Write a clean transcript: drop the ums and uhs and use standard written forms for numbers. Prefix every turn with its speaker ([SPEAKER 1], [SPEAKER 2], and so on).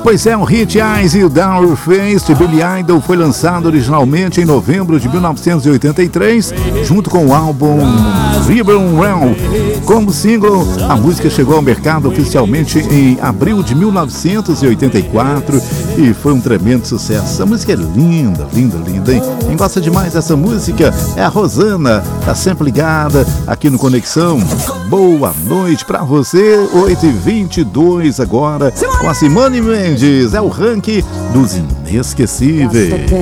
[SPEAKER 1] Pois é, o hit Eyes You Down Face de Billy Idol foi lançado originalmente em novembro de 1983, junto com o álbum Ribbon Realm. Como single, a música chegou ao mercado oficialmente em abril de 1984 e foi um tremendo sucesso. A música é linda, linda, linda, hein? Quem gosta demais dessa música é a Rosana, tá sempre ligada aqui no Conexão. Boa noite pra você, 8h22 agora, com a Simone Mendes, é o ranking dos inesquecíveis.